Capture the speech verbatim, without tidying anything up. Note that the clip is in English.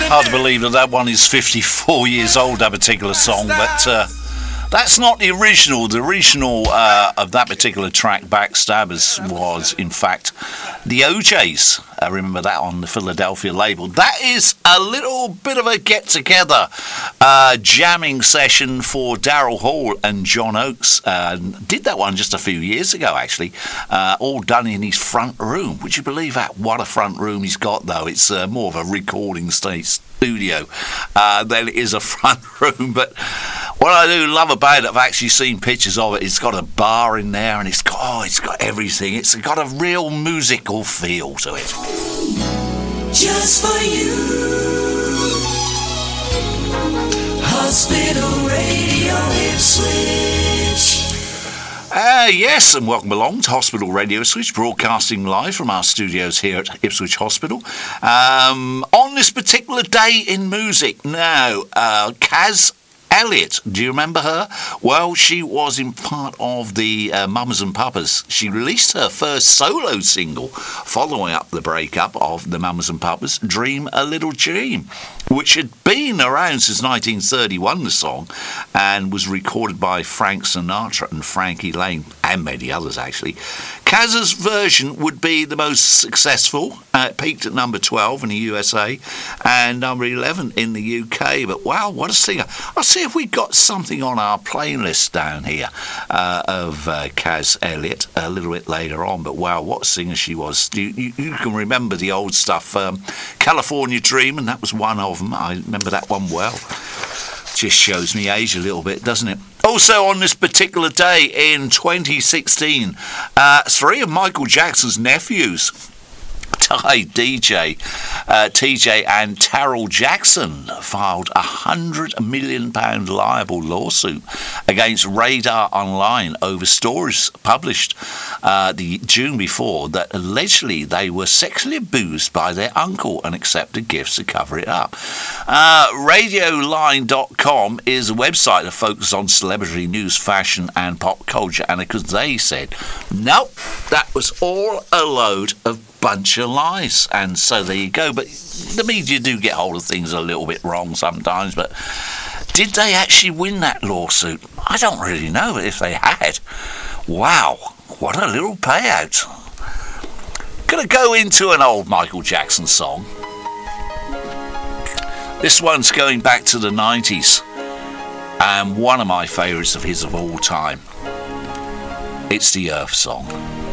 Hard to believe that that one is fifty-four years old, that particular song, but uh, that's not the original. The original uh, of that particular track, Backstabbers, was in fact the O Js. I remember that on the Philadelphia label. That is a little bit of a get-together uh, jamming session for Daryl Hall and John Oates. Uh, did that one just a few years ago, actually. Uh, all done in his front room. Would you believe that? What a front room he's got, though. It's uh, more of a recording state studio uh, than it is a front room. But what I do love about it, I've actually seen pictures of it. It's got a bar in there, and it's got oh, it's got everything. It's got a real musical feel to it. Just for you, Hospital Radio Ipswich. Uh, yes, and welcome along to Hospital Radio Ipswich, broadcasting live from our studios here at Ipswich Hospital. Um, on this particular day in music, now, uh, Kaz Elliot, do you remember her? Well, she was in part of the uh, Mamas and Papas. She released her first solo single following up the breakup of the Mamas and Papas, Dream a Little Dream, which had been around since nineteen thirty-one, the song, and was recorded by Frank Sinatra and Frankie Lane, and many others, actually. Kaz's version would be the most successful. Uh, it peaked at number twelve in the U S A and number eleven in the U K. But wow, what a singer. I'll see if we've got something on our playlist down here uh, of uh, Kaz Elliot a little bit later on. But wow, what a singer she was. You, you, you can remember the old stuff. Um, California Dreamin', that was one of them. I remember that one well. Just shows me age a little bit, doesn't it? Also on this particular day in twenty sixteen, uh, three of Michael Jackson's nephews, Ty D J, uh, T J and Terrell Jackson, filed a one hundred million pounds liable lawsuit against Radar Online over stories published uh, the June before that allegedly they were sexually abused by their uncle and accepted gifts to cover it up. Uh, Radioline dot com is a website that focuses on celebrity news, fashion and pop culture, and because they said, nope, that was all a load of bunch of lies. And so there you go. But the media do get hold of things a little bit wrong sometimes. But did they actually win that lawsuit? I don't really know, but if they had, wow, what a little payout. Gonna go into an old Michael Jackson song. This one's going back to the nineties and one of my favourites of his of all time. It's the Earth Song.